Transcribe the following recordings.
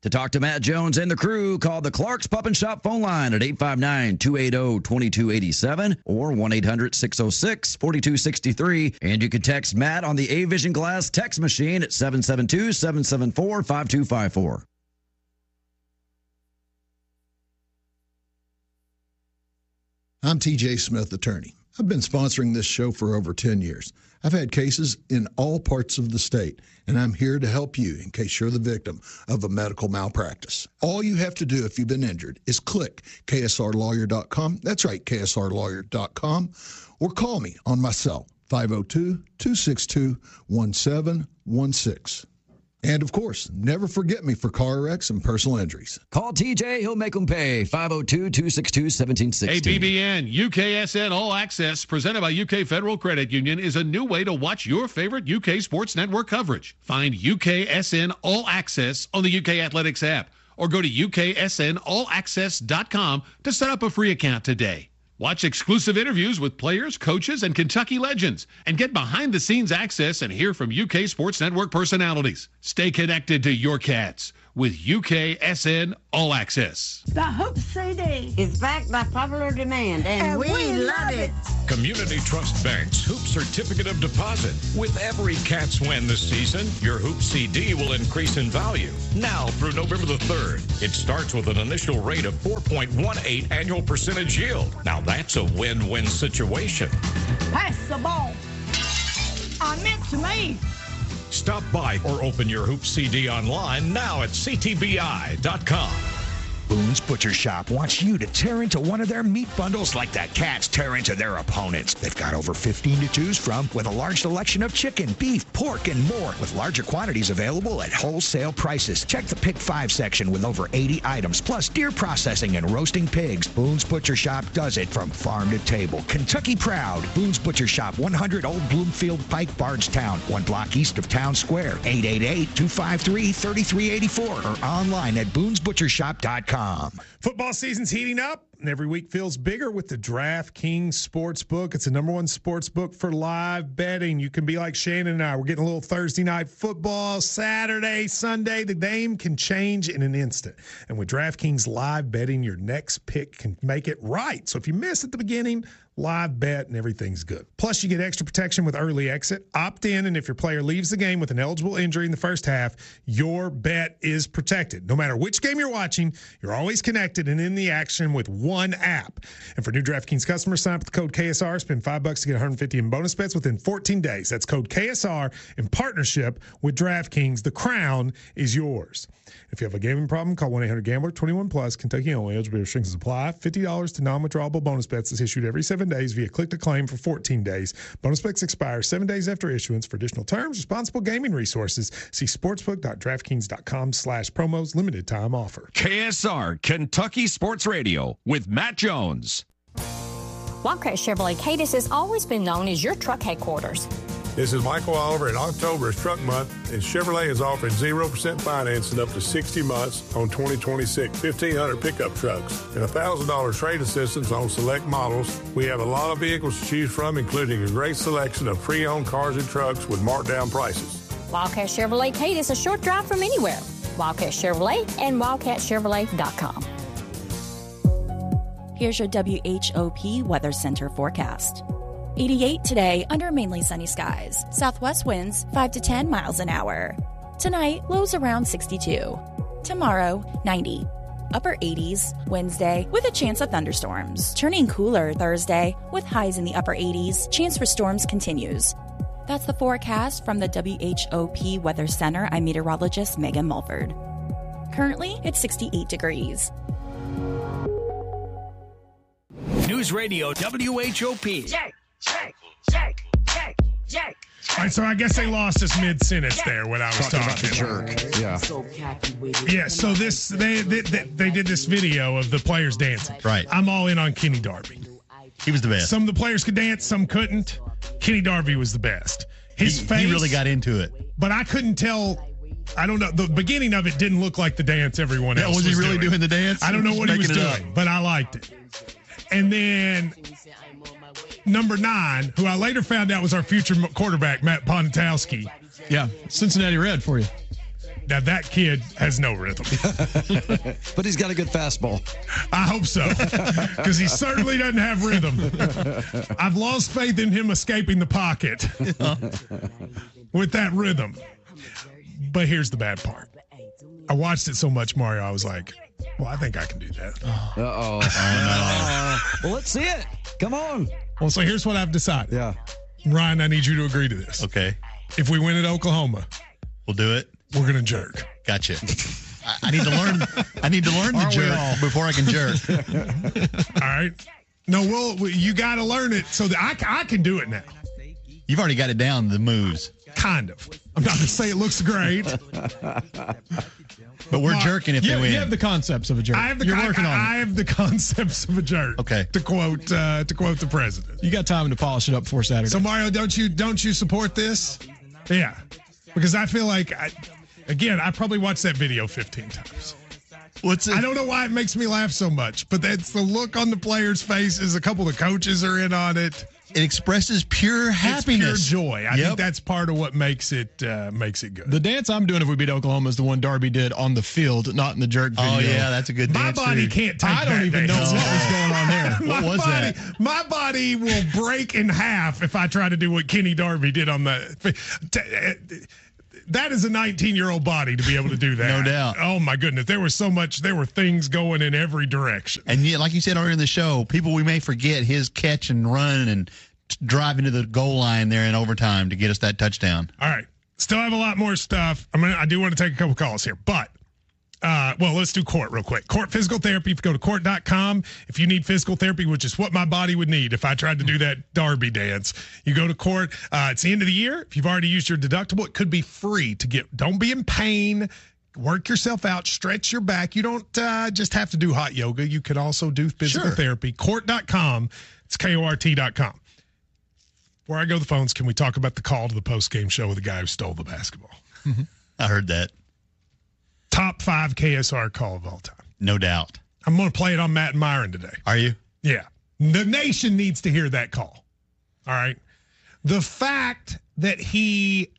To talk to Matt Jones and the crew, call the Clark's Pup and Shop phone line at 859-280-2287 or 1-800-606-4263. And you can text Matt on the A-Vision Glass text machine at 772-774-5254. I'm TJ Smith, attorney. I've been sponsoring this show for over 10 years. I've had cases in all parts of the state, and I'm here to help you in case you're the victim of a medical malpractice. All you have to do if you've been injured is click ksrlawyer.com. That's right, ksrlawyer.com, or call me on my cell, 502-262-1716. And, of course, never forget me for car wrecks and personal injuries. Call TJ. He'll make them pay. 502-262-1716. Hey, BBN, UKSN All Access, presented by UK Federal Credit Union, is a new way to watch your favorite UK sports network coverage. Find UKSN All Access on the UK Athletics app, or go to UKSNAllAccess.com to set up a free account today. Watch exclusive interviews with players, coaches, and Kentucky legends, and get behind-the-scenes access and hear from UK Sports Network personalities. Stay connected to your Cats with UKSN All Access. The Hoop CD is backed by popular demand, and we love it. Community Trust Bank's Hoop Certificate of Deposit. With every Cats win this season, your Hoop CD will increase in value. Now through November the 3rd, it starts with an initial rate of 4.18 annual percentage yield. Now that's a win-win situation. Pass the ball. I meant to leave. Stop by or open your Hoop CD online now at ctbi.com. Boone's Butcher Shop wants you to tear into one of their meat bundles like the Cats tear into their opponents. They've got over 15 to choose from with a large selection of chicken, beef, pork, and more, with larger quantities available at wholesale prices. Check the Pick 5 section with over 80 items, plus deer processing and roasting pigs. Boone's Butcher Shop does it from farm to table. Kentucky proud. Boone's Butcher Shop, 100 Old Bloomfield Pike, Bardstown, 1 block east of Town Square. 888-253-3384 or online at boonesbutchershop.com. Football season's heating up, and every week feels bigger with the DraftKings Sportsbook. It's the #1 sportsbook for live betting. You can be like Shannon and I. We're getting a little Thursday night football, Saturday, Sunday. The game can change in an instant. And with DraftKings live betting, your next pick can make it right. So if you miss at the beginning, live bet and everything's good. Plus, you get extra protection with early exit. Opt in, and if your player leaves the game with an eligible injury in the first half, your bet is protected. No matter which game you're watching, you're always connected and in the action with one app. And for new DraftKings customers, sign up with the code KSR. Spend $5 to get $150 in bonus bets within 14 days. That's code KSR in partnership with DraftKings. The crown is yours. If you have a gambling problem, call 1-800-GAMBLER. 21 plus, Kentucky only. Eligibility restrictions apply. $50 to non-withdrawable bonus bets is issued every 7 days via click to claim for 14 days. Bonus bets expire 7 days after issuance. For additional terms, responsible gaming resources, see sportsbook.draftkings.com/promos. Limited time offer. KSR, Kentucky Sports Radio with Matt Jones. Wildcat Chevrolet Cadiz has always been known as your truck headquarters. This is Michael Oliver, and October is Truck Month, and Chevrolet is offering 0% financing up to 60 months on 2026 1,500 pickup trucks and $1,000 trade assistance on select models. We have a lot of vehicles to choose from, including a great selection of pre-owned cars and trucks with marked down prices. Wildcat Chevrolet Cadiz, a short drive from anywhere. Wildcat Chevrolet and wildcatchevrolet.com. Here's your WHOP Weather Center forecast. 88 today under mainly sunny skies. Southwest winds 5 to 10 miles an hour. Tonight, lows around 62. Tomorrow, 90. Upper 80s Wednesday with a chance of thunderstorms. Turning cooler Thursday with highs in the upper 80s. Chance for storms continues. That's the forecast from the WHOP Weather Center. I'm meteorologist Megan Mulford. Currently, it's 68 degrees. News Radio WHOP. Jake. All right, so I guess they lost us mid-sentence there when I was talking. About the jerk. Yeah. Yeah, so they did this video of the players dancing. Right. I'm all in on Kenny Darby. He was the best. Some of the players could dance, some couldn't. Kenny Darby was the best. His face. He really got into it. But I couldn't tell. I don't know. The beginning of it didn't look like the dance everyone else was doing. Was he really doing the dance? I don't know what he was doing, but I liked it. And then number 9, who I later found out was our future quarterback, Matt Ponitowski. Yeah, Cincinnati Red for you. Now, that kid has no rhythm. But he's got a good fastball. I hope so, because he certainly doesn't have rhythm. I've lost faith in him escaping the pocket with that rhythm. But here's the bad part. I watched it so much, Mario, I was like, well, I think I can do that. Uh-oh. Well, let's see it. Come on. Well, so here's what I've decided. Yeah. Ryan, I need you to agree to this. Okay. If we win at Oklahoma, we'll do it. We're going to jerk. Gotcha. I need to learn. I need to learn to jerk before I can jerk. All right. No, you got to learn it so that I can do it now. You've already got it down, the moves. Kind of. I'm not going to say it looks great. But we're jerking if they win. You have the concepts of a jerk. You're working on it. I have the concepts of a jerk. Okay. To quote the president. You got time to polish it up before Saturday. So Mario, don't you support this? Yeah. Because I feel like I probably watched that video 15 times. What's it? I don't know why it makes me laugh so much, but that's the look on the players' faces. A couple of coaches are in on it. It expresses pure happiness. It's pure joy. I think that's part of what makes it good. The dance I'm doing if we beat Oklahoma is the one Darby did on the field, not in the jerk video. Oh, yeah, that's a good dance. My body can't take that. I don't even know what was going on there. What was that? My body will break in half if I try to do what Kenny Darby did on the... That is a 19-year-old body to be able to do that. No doubt. Oh, my goodness. There were things going in every direction. And yeah, like you said earlier in the show, people we may forget his catch and run and drive into the goal line there in overtime to get us that touchdown. All right. Still have a lot more stuff. I do want to take a couple calls here, but let's do Court real quick. Court Physical Therapy. If you go to court.com, if you need physical therapy, which is what my body would need if I tried to do that Darby dance, you go to Court. It's the end of the year. If you've already used your deductible, it could be free to get. Don't be in pain. Work yourself out. Stretch your back. You don't just have to do hot yoga. You can also do physical therapy. Court.com. It's KORT.com. Before I go to the phones, can we talk about the call to the post-game show with the guy who stole the basketball? I heard that. Top 5 KSR call of all time. No doubt. I'm going to play it on Matt and Myron today. Are you? Yeah. The nation needs to hear that call. All right. The fact that he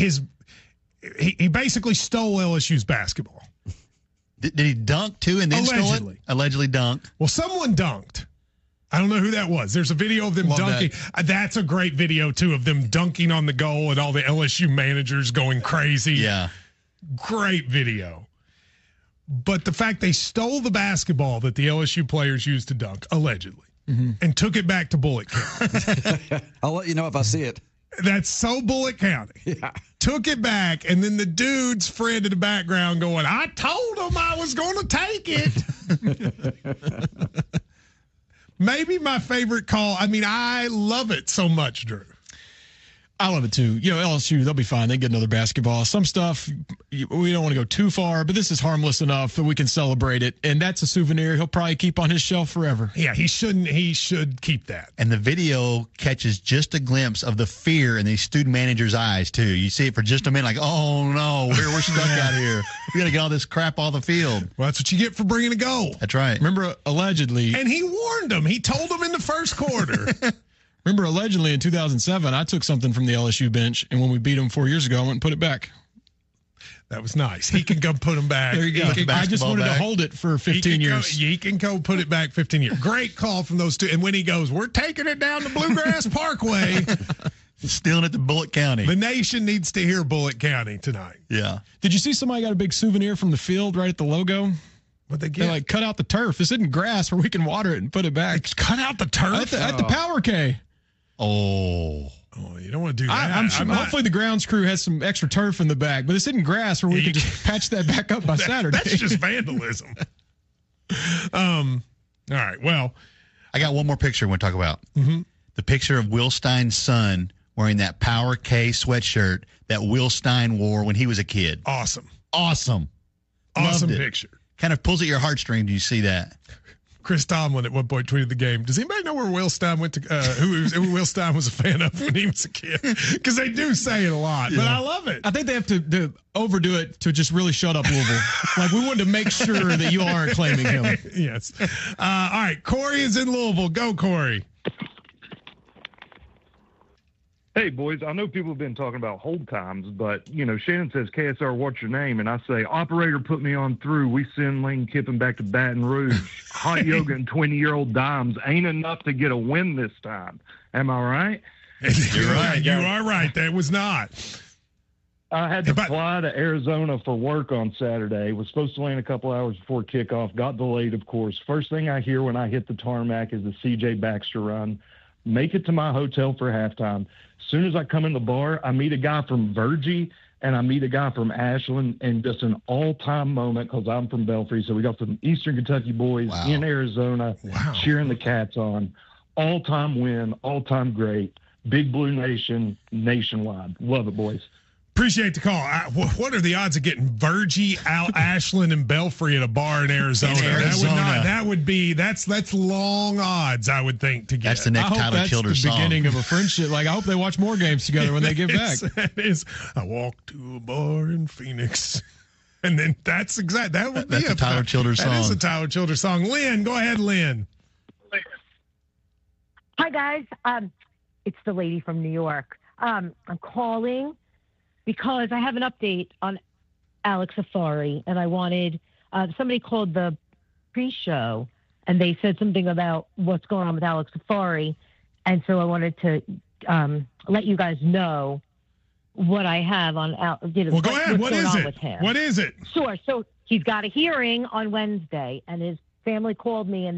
basically stole LSU's basketball. Did he dunk too and then stole it? Allegedly dunked. Well, someone dunked. I don't know who that was. There's a video of them dunking. That's a great video, too, of them dunking on the goal and all the LSU managers going crazy. Yeah. Great video. But the fact they stole the basketball that the LSU players used to dunk, allegedly, and took it back to Bullitt County. I'll let you know if I see it. That's so Bullitt County. Yeah. Took it back, and then the dude's friend in the background going, I told him I was going to take it. Maybe my favorite call. I mean, I love it so much, Drew. I love it too. You know, LSU, they'll be fine. They get another basketball. Some stuff, we don't want to go too far, but this is harmless enough that we can celebrate it. And that's a souvenir he'll probably keep on his shelf forever. Yeah, he should keep that. And the video catches just a glimpse of the fear in these student managers' eyes, too. You see it for just a minute, like, oh, no, we're stuck out here. We got to get all this crap off the field. Well, that's what you get for bringing a goal. That's right. Remember, allegedly. And he warned them. He told them in the first quarter. Remember, allegedly in 2007, I took something from the LSU bench, and when we beat them 4 years ago, I went and put it back. That was nice. He can go put them back. There you go. I just wanted to hold it for 15 years. He can go put it back 15 years. Great call from those two. And when he goes, we're taking it down to Bluegrass Parkway. Stealing it to Bullitt County. The nation needs to hear Bullitt County tonight. Yeah. Did you see somebody got a big souvenir from the field right at the logo? What'd they get? They cut out the turf. This isn't grass where we can water it and put it back. It's cut out the turf? At the Power K. Oh, you don't want to do that. Hopefully the grounds crew has some extra turf in the back, but this isn't grass where we can just patch that back up by Saturday. That's just vandalism. All right, well. I got one more picture I want to talk about. Mm-hmm. The picture of Will Stein's son wearing that Power K sweatshirt that Will Stein wore when he was a kid. Awesome Picture. Kind of pulls at your heartstrings. Do you see that? Chris Tomlin at one point tweeted the game. Does anybody know where Will Stein went to? Who Will Stein was a fan of when he was a kid? Because they do say it a lot, but I love it. I think they have to overdo it to just really shut up Louisville. Like we wanted to make sure that you all aren't claiming him. Yes. All right, Corey is in Louisville. Go, Corey. Hey, boys, I know people have been talking about hold times, but, Shannon says, KSR, what's your name? And I say, operator, put me on through. We send Lane Kiffin back to Baton Rouge. Hot yoga and 20-year-old dimes ain't enough to get a win this time. Am I right? You're right. You are right. That was not. I had to fly to Arizona for work on Saturday. Was supposed to land a couple hours before kickoff. Got delayed, of course. First thing I hear when I hit the tarmac is the C.J. Baxter run. Make it to my hotel for halftime. As soon as I come in the bar, I meet a guy from Virgie and I meet a guy from Ashland, and just an all-time moment because I'm from Belfry. So we got some Eastern Kentucky boys in Arizona cheering the Cats on. All-time win, all-time great. Big Blue Nation, nationwide. Love it, boys. Appreciate the call. What are the odds of getting Virgie, Ashland, and Belfry at a bar in Arizona? That's long odds, I would think, to get. That's the next Tyler Childers song. That's the beginning of a friendship. Like, I hope they watch more games together when they get back. That is, I walked to a bar in Phoenix. And then that's that would be a Tyler Childers song. That is a Tyler Childers song. Lynn, go ahead, Lynn. Hi, guys. It's the lady from New York. I'm calling because I have an update on Alex Safari, and I wanted somebody called the pre-show, and they said something about what's going on with Alex Safari, and so I wanted to let you guys know what I have on. Well, go ahead. What is it? What is it? Sure. So he's got a hearing on Wednesday, and his family called me and